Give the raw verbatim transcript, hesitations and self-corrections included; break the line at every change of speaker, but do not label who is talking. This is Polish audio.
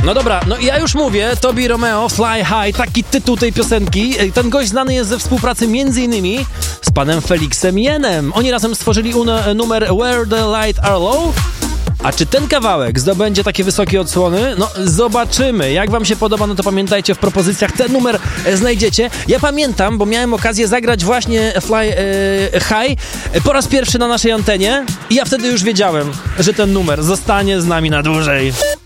No dobra, no ja już mówię, Tobi Romeo, Fly High, taki tytuł tej piosenki. Ten gość znany jest ze współpracy między innymi z panem Felixem Jenem. Oni razem stworzyli un- numer Where the Light Are Low. A czy ten kawałek zdobędzie takie wysokie odsłony? No zobaczymy. Jak wam się podoba, no to pamiętajcie, w propozycjach ten numer e, znajdziecie. Ja pamiętam, bo miałem okazję zagrać właśnie Fly e, High e, po raz pierwszy na naszej antenie i ja wtedy już wiedziałem, że ten numer zostanie z nami na dłużej.